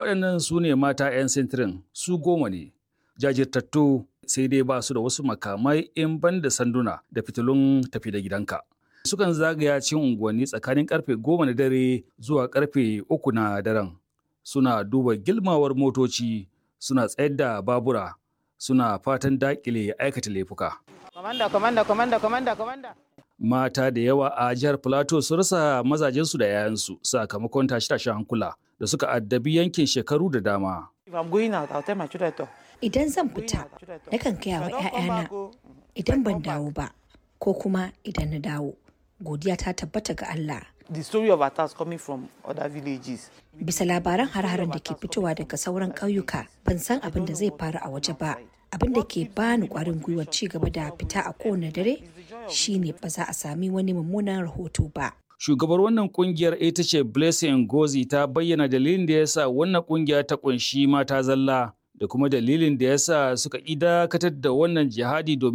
Waɗannan su ne mata 'yan sintirin, su 10 ne. Jajirtattu sai dai ba su da wasu makamai in ban da sanduna da fitilun tafi da gidanka. Sukan zagaya cikin unguwanni tsakanin karfe 10 na dare zuwa karfe 3 na daren. Suna duba gilmawar motoci, suna tsayar da babura, suna fatan daƙile aikata laifuka. Mata da yawa a jihar Plateau sun rasa mazajensu da 'ya'yansu sakamakon tashe-tashen hankula da suka addabi yankin shekaru da dama. Idan zan fita, nakan gaya wa 'ya'yana idan ban dawo ba, ko kuma idan na dawo, godiya ta tabbata ga Allah. The story of attacks coming from other villages. Bisa labaran har-haren da ke fitowa daga sauran ƙauyuka, ban san abin da zai faru a waje ba. Abin da ke bani ƙwarin gwiwar ci gaba da fita a kowane dare shine ba za a sami wani mummunan rahoto ba. Shugabar wannan kungiyar ita ce Blessing Ngozi ta bayyana dalilin da yasa wannan kungiya ta kunshi mata zalla da kuma dalilin da yasa suka dakatar da wannan jihadi domin